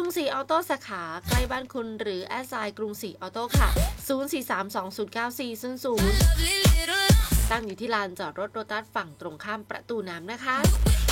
งศรีออโต้สาขาใกล้บ้านคุณหรือแอดไซน์กรุงศรีออโต้ค่ะ0432094400ตั้งอยู่ที่ลานจอดรถโรตัสฝั่งตรงข้ามประตูน้ำนะคะ